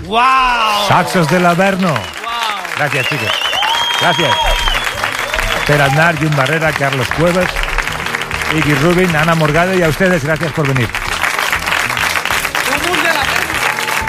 ¡Wow! Saxos del Averno. ¡Wow! Gracias, chicos. Gracias. Per Aznar, Jun Barrera, Carlos Cuevas, Iggy Rubin, Ana Morgado y a ustedes, gracias por venir.